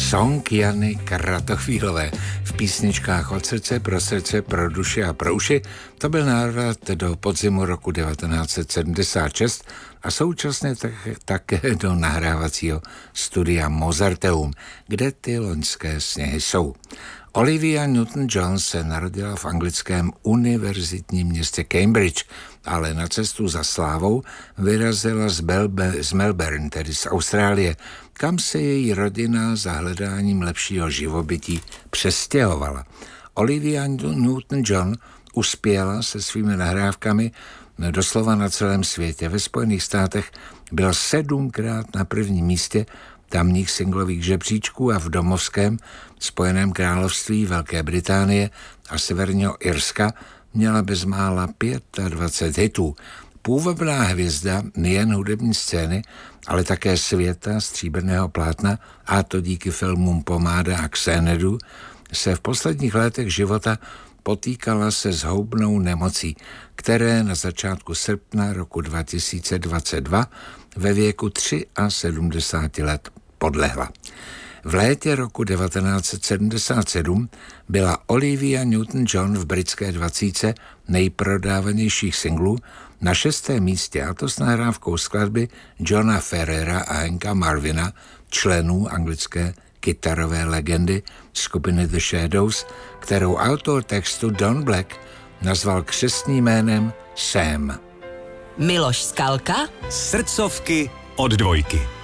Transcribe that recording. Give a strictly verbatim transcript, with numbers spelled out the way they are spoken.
Song Jany Kratochvílové v písničkách Od srdce, pro srdce, pro duši a pro uši. To byl návrat do podzimu roku devatenáct set sedmdesát šest a současně také do nahrávacího studia Mozarteum, kde ty loňské sněhy jsou. Olivia Newton-John se narodila v anglickém univerzitním městě Cambridge, ale na cestu za slávou vyrazila z, Belbe, z Melbourne, tedy z Austrálie, kam se její rodina za hledáním lepšího živobytí přestěhovala. Olivia Newton-John uspěla se svými nahrávkami doslova na celém světě. Ve Spojených státech byl sedmkrát na prvním místě tamních singlových žebříčků a v domovském Spojeném království Velké Británie a Severního Irska měla bezmála dvacet pět hitů. Půvabná hvězda nejen hudební scény, ale také světa stříbrného plátna, a to díky filmům Pomáda a Xenedu, se v posledních letech života potýkala se zhoubnou nemocí, které na začátku srpna roku dva tisíce dvacet dva ve věku sedmdesáti tři let podlehla. V létě roku devatenáct set sedmdesát sedm byla Olivia Newton-John v britské dvacítce nejprodávanějších singlů na šestém místě, a to s nahrávkou skladby Johna Ferrera a Hanka Marvina, členů anglické kytarové legendy skupiny The Shadows, kterou autor textu Don Black nazval křestním jménem Sam. Miloš Skalka. Srdcovky od dvojky.